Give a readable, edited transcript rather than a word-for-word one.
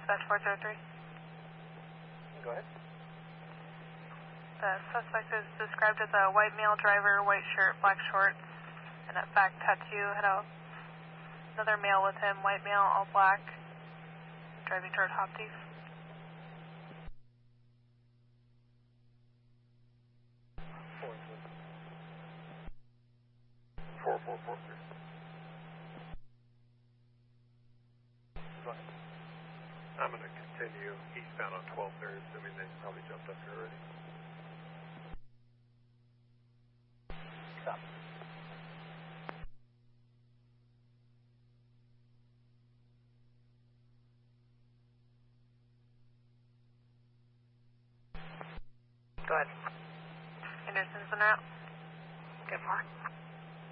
dispatch 403. Go ahead. The suspect is described as a white male driver, white shirt, black shorts, and a back tattoo. Had another male with him, white male, all black, driving toward Hopteeth. Four, 443. Go ahead. I'm going to continue eastbound on 12 there, assuming they probably jumped up here already. Stop. Go ahead. Anderson's en route. Get more.